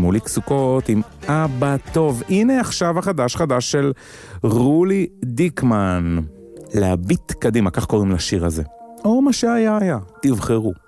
שמוליק סוכות עם אבא טוב. הנה עכשיו החדש של רולי דיקמן. להביט קדימה, כך קוראים לשיר הזה. או מה שהיה היה, תבחרו.